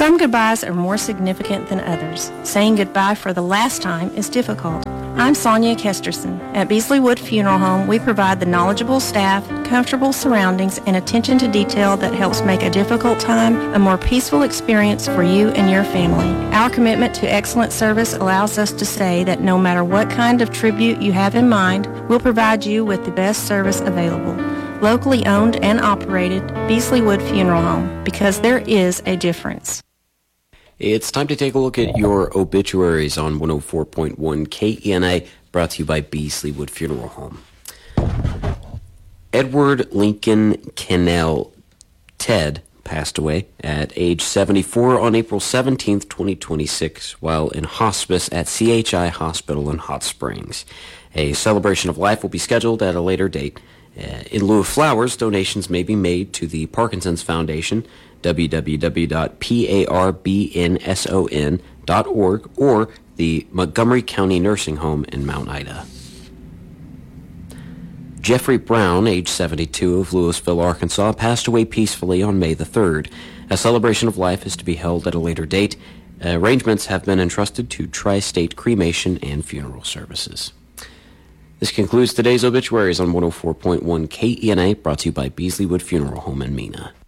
Some goodbyes are more significant than others. Saying goodbye for the last time is difficult. I'm Sonia Kesterson. At Beasley Wood Funeral Home, we provide the knowledgeable staff, comfortable surroundings, and attention to detail that helps make a difficult time a more peaceful experience for you and your family. Our commitment to excellent service allows us to say that no matter what kind of tribute you have in mind, we'll provide you with the best service available. Locally owned and operated, Beasley Wood Funeral Home, because there is a difference. It's time to take a look at your obituaries on 104.1 KENA, brought to you by Beasley Wood Funeral Home. Edward Lincoln Kennell Ted passed away at age 74 on April 17, 2026, while in hospice at CHI Hospital in Hot Springs. A celebration of life will be scheduled at a later date. In lieu of flowers, donations may be made to the Parkinson's Foundation, www.parbnson.org, or the Montgomery County Nursing Home in Mount Ida. Jeffrey Brown, age 72, of Louisville, Arkansas, passed away peacefully on May the 3rd. A celebration of life is to be held at a later date. Arrangements have been entrusted to Tri-State Cremation and Funeral Services. This concludes today's obituaries on 104.1 KENA, brought to you by Beasley Wood Funeral Home in Mena.